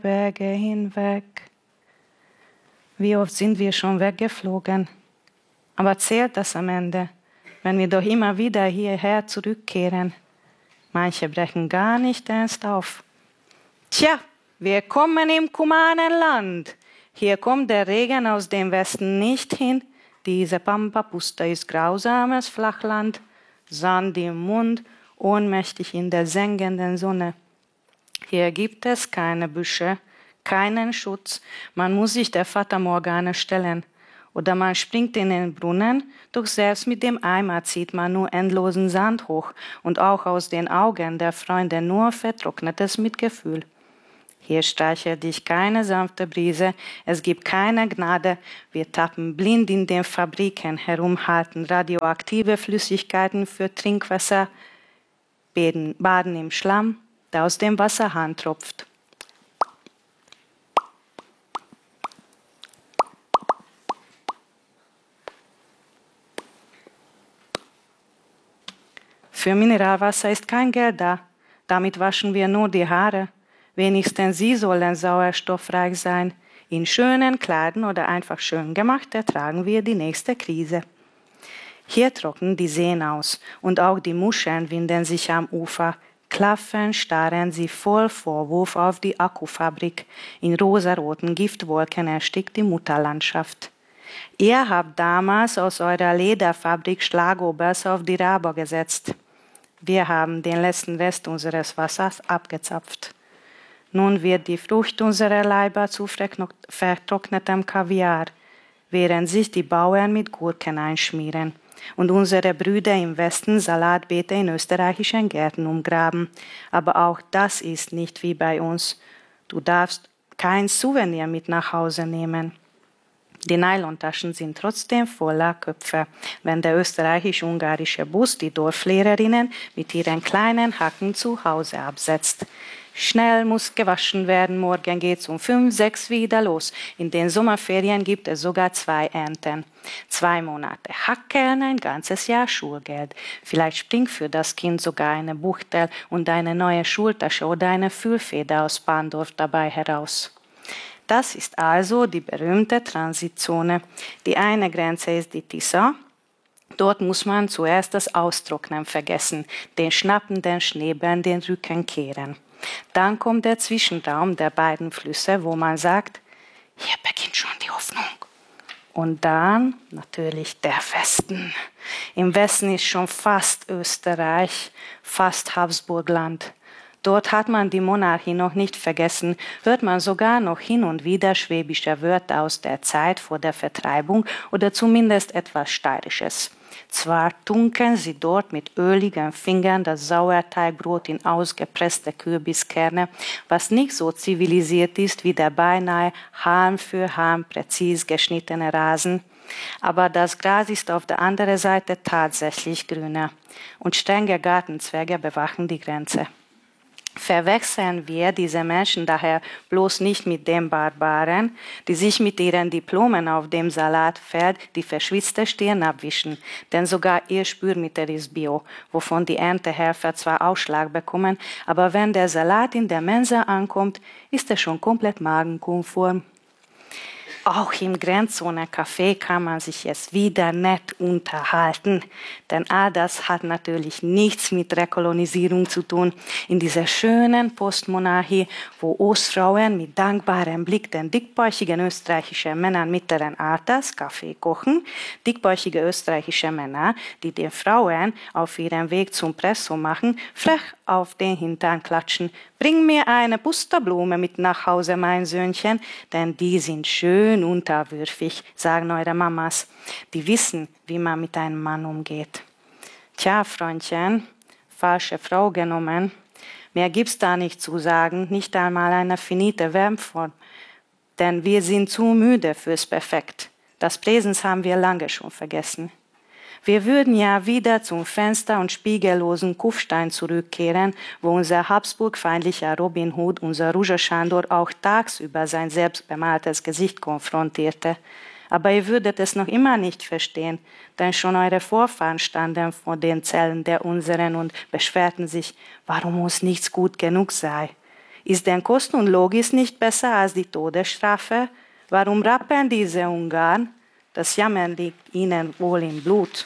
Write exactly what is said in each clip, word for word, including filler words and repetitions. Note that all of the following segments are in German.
Berge hinweg. Wie oft sind wir schon weggeflogen? Aber zählt das am Ende, wenn wir doch immer wieder hierher zurückkehren? Manche brechen gar nicht erst auf. Tja, wir kommen im Kumanenland. Hier kommt der Regen aus dem Westen nicht hin. Diese Pampa-Pusta ist grausames Flachland, Sand im Mund, ohnmächtig in der sengenden Sonne. Hier gibt es keine Büsche, keinen Schutz. Man muss sich der Fata Morgana stellen. Oder man springt in den Brunnen, doch selbst mit dem Eimer zieht man nur endlosen Sand hoch und auch aus den Augen der Freunde nur vertrocknetes Mitgefühl. Hier streichelt dich keine sanfte Brise, es gibt keine Gnade. Wir tappen blind in den Fabriken herum, halten radioaktive Flüssigkeiten für Trinkwasser, baden, baden im Schlamm, der aus dem Wasserhahn tropft. Für Mineralwasser ist kein Geld da. Damit waschen wir nur die Haare. Wenigstens sie sollen sauerstoffreich sein. In schönen Kleidern oder einfach schön gemacht ertragen wir die nächste Krise. Hier trocknen die Seen aus und auch die Muscheln winden sich am Ufer. Klaffen starren sie voll Vorwurf auf die Akkufabrik. In rosaroten Giftwolken erstickt die Mutterlandschaft. Ihr habt damals aus eurer Lederfabrik Schlagobers auf die Raba gesetzt. Wir haben den letzten Rest unseres Wassers abgezapft. Nun wird die Frucht unserer Leiber zu vertrocknetem Kaviar, während sich die Bauern mit Gurken einschmieren und unsere Brüder im Westen Salatbeete in österreichischen Gärten umgraben. Aber auch das ist nicht wie bei uns. Du darfst kein Souvenir mit nach Hause nehmen. Die Nylontaschen sind trotzdem voller Köpfe, wenn der österreichisch-ungarische Bus die Dorflehrerinnen mit ihren kleinen Hacken zu Hause absetzt. Schnell muss gewaschen werden, morgen geht's um fünf, sechs wieder los. In den Sommerferien gibt es sogar zwei Ernten. Zwei Monate Hackeln, ein ganzes Jahr Schulgeld. Vielleicht springt für das Kind sogar eine Buchtel und eine neue Schultasche oder eine Füllfeder aus Bahndorf dabei heraus. Das ist also die berühmte Transitzone. Die eine Grenze ist die Tisa. Dort muss man zuerst das Austrocknen vergessen, den schnappenden Schneebällen den Rücken kehren. Dann kommt der Zwischenraum der beiden Flüsse, wo man sagt, hier beginnt schon die Hoffnung. Und dann natürlich der Westen. Im Westen ist schon fast Österreich, fast Habsburgland. Dort hat man die Monarchie noch nicht vergessen, hört man sogar noch hin und wieder schwäbische Wörter aus der Zeit vor der Vertreibung oder zumindest etwas Steirisches. Zwar tunken sie dort mit öligen Fingern das Sauerteigbrot in ausgepresste Kürbiskerne, was nicht so zivilisiert ist wie der beinahe Halm für Halm präzis geschnittene Rasen. Aber das Gras ist auf der anderen Seite tatsächlich grüner und strenge Gartenzwerge bewachen die Grenze. Verwechseln wir diese Menschen daher bloß nicht mit den Barbaren, die sich mit ihren Diplomen auf dem Salatfeld die verschwitzte Stirn abwischen, denn sogar ihr Spülmittel ist Bio, wovon die Erntehelfer zwar Ausschlag bekommen, aber wenn der Salat in der Mensa ankommt, ist er schon komplett magenkonform. Auch im Grenzzone-Café kann man sich jetzt wieder nett unterhalten, denn all das hat natürlich nichts mit Rekolonisierung zu tun. In dieser schönen Postmonarchie, wo Ostfrauen mit dankbarem Blick den dickbäuchigen österreichischen Männern mittleren Alters Kaffee kochen, dickbäuchige österreichische Männer, die den Frauen auf ihrem Weg zum Presso machen, frech auf den Hintern klatschen. Bring mir eine Pusterblume mit nach Hause, mein Söhnchen, denn die sind schön unterwürfig, sagen eure Mamas. Die wissen, wie man mit einem Mann umgeht. Tja, Freundchen, falsche Frau genommen. Mehr gibt's da nicht zu sagen, nicht einmal eine finite Verbform. Denn wir sind zu müde fürs Perfekt. Das Präsens haben wir lange schon vergessen. Wir würden ja wieder zum Fenster und spiegellosen Kufstein zurückkehren, wo unser Habsburg-feindlicher Robin Hood, unser Ruja Sándor, auch tagsüber sein selbstbemaltes Gesicht konfrontierte. Aber ihr würdet es noch immer nicht verstehen, denn schon eure Vorfahren standen vor den Zellen der unseren und beschwerten sich, warum uns nichts gut genug sei. Ist denn Kost und Logis nicht besser als die Todesstrafe? Warum rappeln diese Ungarn? Das Jammern liegt ihnen wohl im Blut.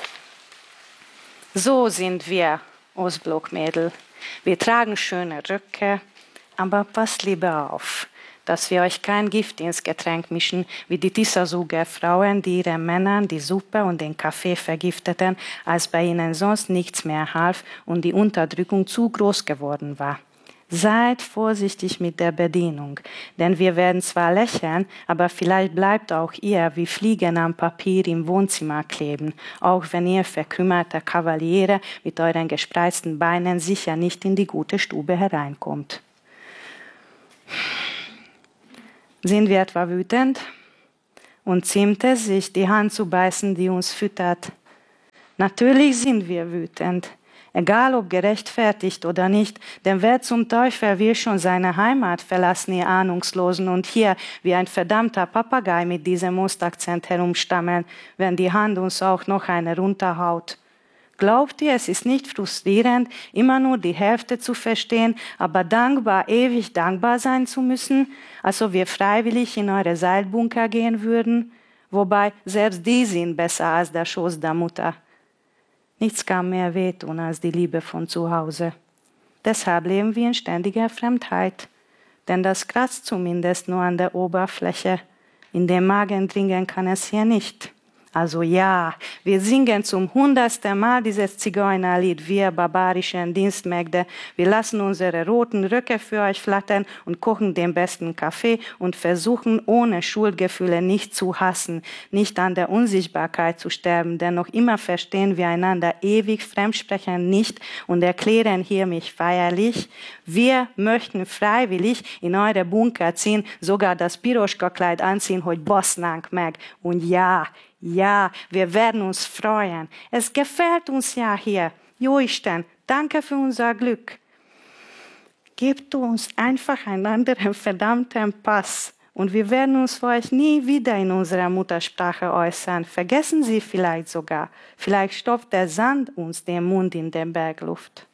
So sind wir, Ostblockmädel. Wir tragen schöne Röcke, aber passt lieber auf, dass wir euch kein Gift ins Getränk mischen, wie die Tisasuger Frauen, die ihren Männern die Suppe und den Kaffee vergifteten, als bei ihnen sonst nichts mehr half und die Unterdrückung zu groß geworden war. Seid vorsichtig mit der Bedienung, denn wir werden zwar lächeln, aber vielleicht bleibt auch ihr wie Fliegen am Papier im Wohnzimmer kleben, auch wenn ihr verkümmerter Kavaliere mit euren gespreizten Beinen sicher nicht in die gute Stube hereinkommt. Sind wir etwa wütend? Und ziemt es sich, die Hand zu beißen, die uns füttert? Natürlich sind wir wütend. Egal ob gerechtfertigt oder nicht, denn wer zum Teufel will schon seine Heimat verlassen, ihr Ahnungslosen, und hier wie ein verdammter Papagei mit diesem Ostakzent herumstammeln, wenn die Hand uns auch noch eine runterhaut? Glaubt ihr, es ist nicht frustrierend, immer nur die Hälfte zu verstehen, aber dankbar, ewig dankbar sein zu müssen, als ob wir freiwillig in eure Seilbunker gehen würden? Wobei, selbst die sind besser als der Schoß der Mutter. Nichts kann mehr wehtun als die Liebe von zu Hause. Deshalb leben wir in ständiger Fremdheit, denn das kratzt zumindest nur an der Oberfläche. In den Magen dringen kann es hier nicht. Also ja, wir singen zum hundertsten Mal dieses Zigeunerlied, wir barbarischen Dienstmägde. Wir lassen unsere roten Röcke für euch flattern und kochen den besten Kaffee und versuchen ohne Schuldgefühle nicht zu hassen, nicht an der Unsichtbarkeit zu sterben, denn noch immer verstehen wir einander ewig, fremdsprechen nicht und erklären hier mich feierlich. Wir möchten freiwillig in eure Bunker ziehen, sogar das Piroschka-Kleid anziehen, hogy baszlánk meg. Und ja, ja, wir werden uns freuen. Es gefällt uns ja hier. Joisten, danke für unser Glück. Gebt uns einfach einen anderen verdammten Pass und wir werden uns für euch nie wieder in unserer Muttersprache äußern. Vergessen Sie vielleicht sogar. Vielleicht stopft der Sand uns den Mund in der Bergluft.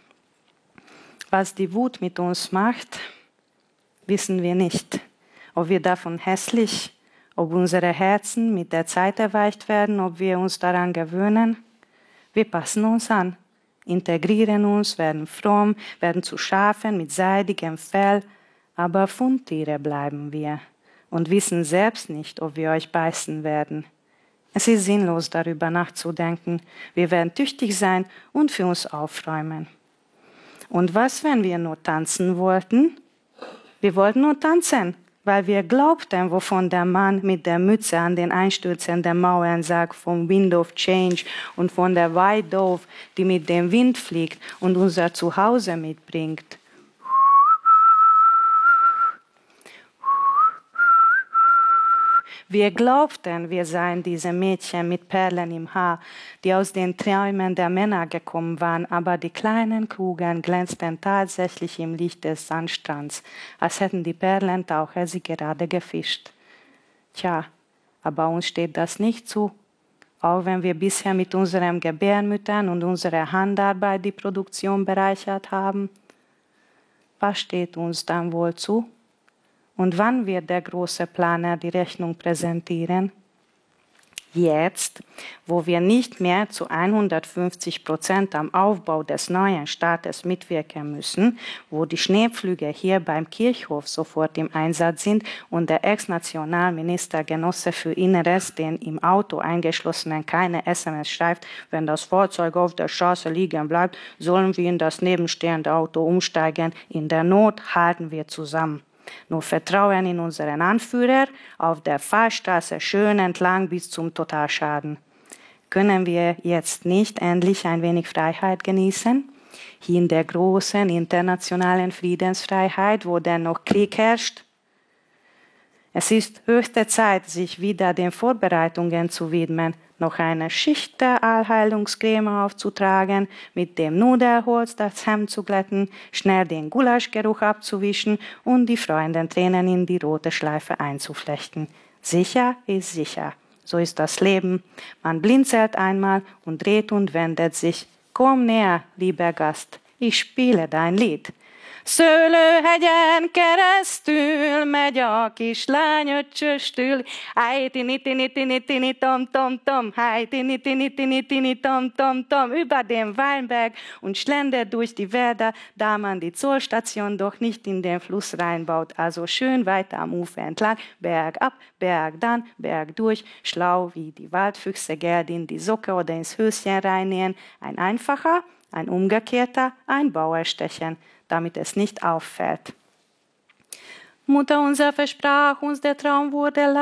Was die Wut mit uns macht, wissen wir nicht. Ob wir davon hässlich, ob unsere Herzen mit der Zeit erweicht werden, ob wir uns daran gewöhnen. Wir passen uns an, integrieren uns, werden fromm, werden zu Schafen mit seidigem Fell, aber Fundtiere bleiben wir und wissen selbst nicht, ob wir euch beißen werden. Es ist sinnlos, darüber nachzudenken. Wir werden tüchtig sein und für uns aufräumen. Und was, wenn wir nur tanzen wollten? Wir wollten nur tanzen, weil wir glaubten, wovon der Mann mit der Mütze an den einstürzenden Mauern sagt, vom Wind of Change und von der White Dove, die mit dem Wind fliegt und unser Zuhause mitbringt. Wir glaubten, wir seien diese Mädchen mit Perlen im Haar, die aus den Träumen der Männer gekommen waren, aber die kleinen Kugeln glänzten tatsächlich im Licht des Sandstrands, als hätten die Perlentaucher sie gerade gefischt. Tja, aber uns steht das nicht zu, auch wenn wir bisher mit unseren Gebärmüttern und unserer Handarbeit die Produktion bereichert haben. Was steht uns dann wohl zu? Und wann wird der große Planer die Rechnung präsentieren? Jetzt, wo wir nicht mehr zu hundertfünfzig Prozent am Aufbau des neuen Staates mitwirken müssen, wo die Schneepflüge hier beim Kirchhof sofort im Einsatz sind und der Ex-Nationalminister Genosse für Inneres den im Auto eingeschlossenen keine S M S schreibt, wenn das Fahrzeug auf der Straße liegen bleibt, sollen wir in das nebenstehende Auto umsteigen. In der Not halten wir zusammen. Nur Vertrauen in unseren Anführer, auf der Fahrstraße schön entlang bis zum Totalschaden. Können wir jetzt nicht endlich ein wenig Freiheit genießen? Hier in der großen internationalen Friedensfreiheit, wo dennoch Krieg herrscht? Es ist höchste Zeit, sich wieder den Vorbereitungen zu widmen, noch eine Schicht der Allheilungscreme aufzutragen, mit dem Nudelholz das Hemd zu glätten, schnell den Gulaschgeruch abzuwischen und die Freudentränen in die rote Schleife einzuflechten. Sicher ist sicher. So ist das Leben. Man blinzelt einmal und dreht und wendet sich. Komm näher, lieber Gast, ich spiele dein Lied. Szőlőhegyen keresztül megy a kislány öccsöstül. Háj, tini, tini, tini, tini, tom, tom, tom. Háj, tini, tini, tini, tini, tom, tom, tom. Über den Weinberg und schlendert durch die Wälder, da man die Zollstation doch nicht in den Fluss reinbaut. Also schön weiter am Ufer entlang, bergab, bergdan, bergdurch, schlau wie die Waldfüchse Geld in die Socke oder ins Höschen reinnehmen. Ein einfacher, ein umgekehrter, ein Bauerstechen, damit es nicht auffällt. Mutter unser versprach uns, der Traum wurde